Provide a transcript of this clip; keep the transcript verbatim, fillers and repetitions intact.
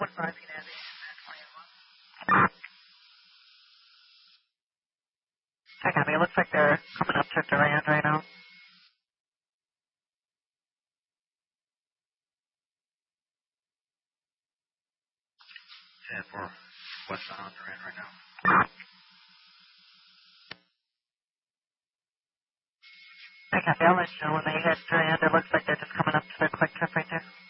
Hi, Gabby. It looks like they're coming up to Durand right now. Yeah, we're westbound Durand right now. Hi, Gabby. I'll let you know when they hit Durand. It looks like they're just coming up to the quick trip right there.